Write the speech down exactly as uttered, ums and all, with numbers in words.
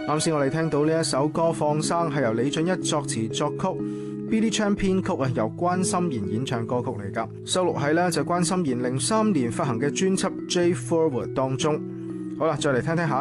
啱先我哋聽到呢一首歌《放生》係由李俊一作詞作曲，Billy Chan 編曲啊，由關心妍演唱歌曲嚟噶，收錄喺呢就關心妍零三年發行嘅專輯《J Forward》當中。好啦，再嚟聽聽下。